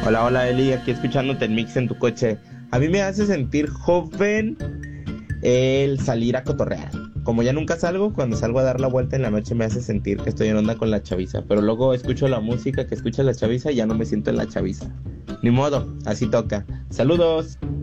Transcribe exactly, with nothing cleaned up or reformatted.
Hola, hola Eli, aquí escuchándote en Mix en tu coche. A mí me hace sentir joven el salir a cotorrear. Como ya nunca salgo, cuando salgo a dar la vuelta en la noche me hace sentir que estoy en onda con la chaviza. Pero luego escucho la música que escucha la chaviza y ya no me siento en la chaviza. Ni modo, así toca. Saludos.